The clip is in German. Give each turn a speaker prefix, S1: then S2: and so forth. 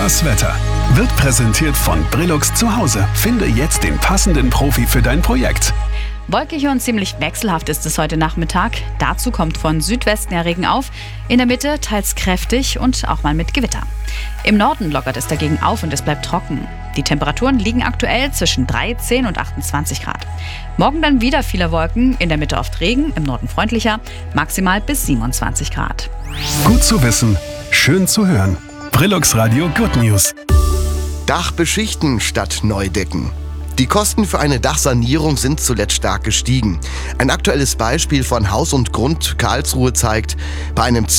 S1: Das Wetter wird präsentiert von Brillux zu Hause. Finde jetzt den passenden Profi für dein Projekt.
S2: Wolkig und ziemlich wechselhaft ist es heute Nachmittag. Dazu kommt von Südwesten der Regen auf. In der Mitte teils kräftig und auch mal mit Gewitter. Im Norden lockert es dagegen auf und es bleibt trocken. Die Temperaturen liegen aktuell zwischen 13 und 28 Grad. Morgen dann wieder viele Wolken, in der Mitte oft Regen, im Norden freundlicher, maximal bis 27 Grad.
S1: Gut zu wissen, schön zu hören. Brillux Radio Good News.
S3: Dach beschichten statt neu decken. Die Kosten für eine Dachsanierung sind zuletzt stark gestiegen. Ein aktuelles Beispiel von Haus und Grund Karlsruhe zeigt, bei einem